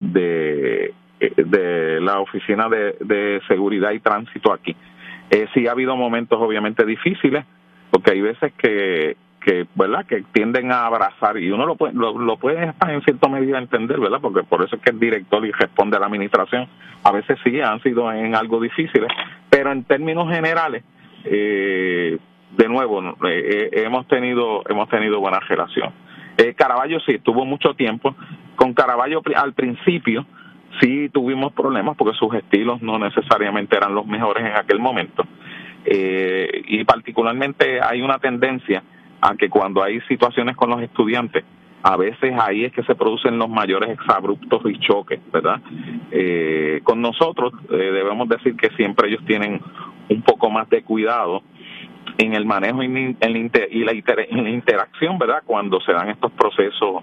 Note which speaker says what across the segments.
Speaker 1: de la Oficina de Seguridad y Tránsito aquí. Sí ha habido momentos obviamente difíciles, porque hay veces que verdad, que tienden a abrazar, y uno lo puede en cierta medida entender, verdad, porque por eso es que el director y responde a la administración. A veces sí han sido en algo difíciles, pero en términos generales, de nuevo, hemos tenido buena relación. Caraballo sí tuvo mucho tiempo. Con Caraballo al principio sí tuvimos problemas porque sus estilos no necesariamente eran los mejores en aquel momento, y particularmente hay una tendencia a que cuando hay situaciones con los estudiantes, a veces ahí es que se producen los mayores exabruptos y choques, ¿verdad? Con nosotros debemos decir que siempre ellos tienen un poco más de cuidado en el manejo y la interacción, ¿verdad? Cuando se dan estos procesos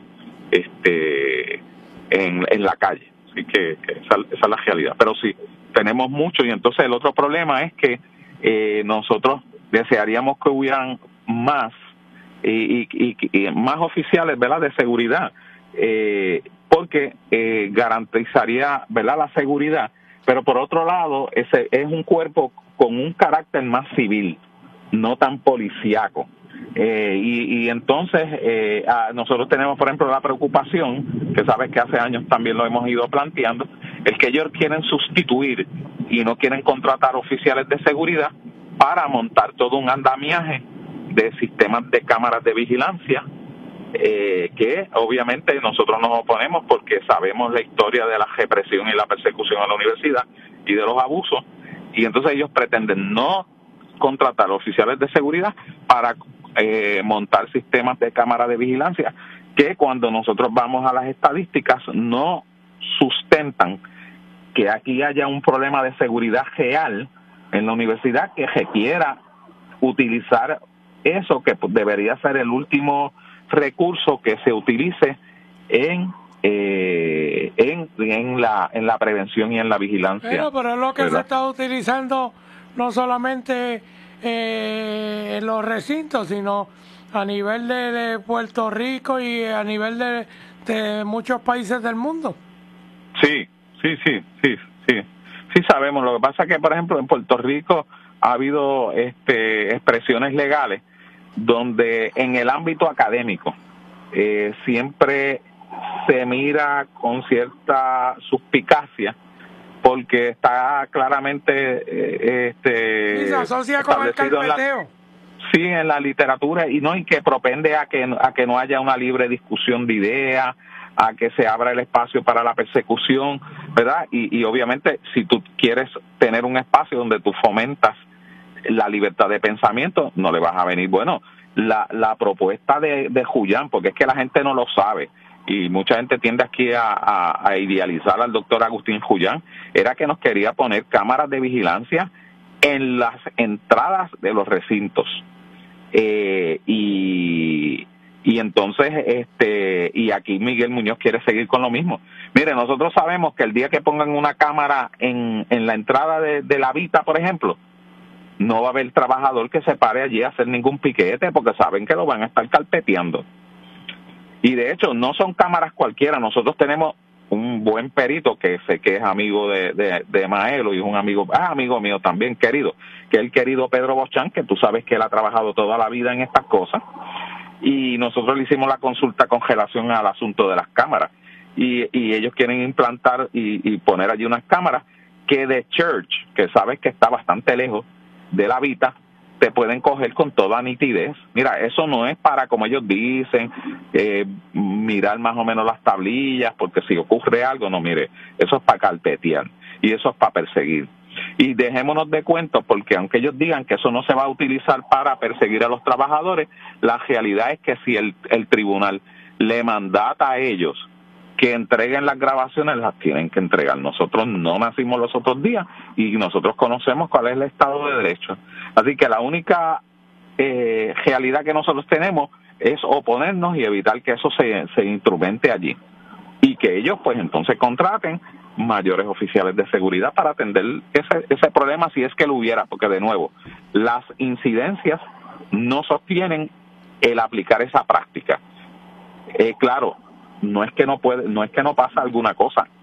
Speaker 1: en la calle. Así que esa es la realidad. Pero sí, tenemos mucho, y entonces el otro problema es que nosotros desearíamos que hubieran más y más oficiales, ¿verdad?, de seguridad, porque garantizaría, ¿verdad?, la seguridad, pero por otro lado ese es un cuerpo con un carácter más civil, no tan policíaco. Y entonces nosotros tenemos, por ejemplo, la preocupación, que sabes que hace años también lo hemos ido planteando, el que ellos quieren sustituir y no quieren contratar oficiales de seguridad para montar todo un andamiaje de sistemas de cámaras de vigilancia, que obviamente nosotros nos oponemos porque sabemos la historia de la represión y la persecución a la universidad y de los abusos, y entonces ellos pretenden no contratar oficiales de seguridad para montar sistemas de cámara de vigilancia que, cuando nosotros vamos a las estadísticas, no sustentan que aquí haya un problema de seguridad real en la universidad que requiera utilizar eso, que debería ser el último recurso que se utilice en la prevención y en la vigilancia.
Speaker 2: Pero es lo que, ¿verdad?, se está utilizando no solamente en los recintos, sino a nivel de Puerto Rico y a nivel de muchos países del mundo. Sí
Speaker 1: sabemos. Lo que pasa es que, por ejemplo, en Puerto Rico ha habido expresiones legales donde en el ámbito académico siempre se mira con cierta suspicacia, porque está claramente
Speaker 2: se asocia con el carpeteo.
Speaker 1: Sí, en la literatura, y que propende a que no haya una libre discusión de ideas, a que se abra el espacio para la persecución, ¿verdad? Y obviamente, si tú quieres tener un espacio donde tú fomentas la libertad de pensamiento, no le vas a venir. Bueno, la propuesta de Julián, porque es que la gente no lo sabe, y mucha gente tiende aquí a idealizar al doctor Agustín Julián, era que nos quería poner cámaras de vigilancia en las entradas de los recintos. Y entonces y aquí Miguel Muñoz quiere seguir con lo mismo. Mire, nosotros sabemos que el día que pongan una cámara en la entrada de la Vita, por ejemplo, no va a haber trabajador que se pare allí a hacer ningún piquete, porque saben que lo van a estar carpeteando. Y de hecho no son cámaras cualquiera. Nosotros tenemos un buen perito que sé que es amigo de Maelo, y es un amigo mío también querido, que es el querido Pedro Bochán, que tú sabes que él ha trabajado toda la vida en estas cosas, y nosotros le hicimos la consulta con relación al asunto de las cámaras, y ellos quieren implantar y poner allí unas cámaras que de Church, que sabes que está bastante lejos de la Vita, te pueden coger con toda nitidez. Mira, eso no es para, como ellos dicen, mirar más o menos las tablillas, porque si ocurre algo, no, mire, eso es para carpetear y eso es para perseguir. Y dejémonos de cuentos, porque aunque ellos digan que eso no se va a utilizar para perseguir a los trabajadores, la realidad es que si el tribunal le mandata a ellos que entreguen las grabaciones, las tienen que entregar. Nosotros no nacimos los otros días y nosotros conocemos cuál es el Estado de Derecho. Así que la única realidad que nosotros tenemos es oponernos y evitar que eso se instrumente allí. Y que ellos, pues, entonces contraten mayores oficiales de seguridad para atender ese problema, si es que lo hubiera, porque, de nuevo, las incidencias no sostienen el aplicar esa práctica. Claro, no es que no pasa alguna cosa,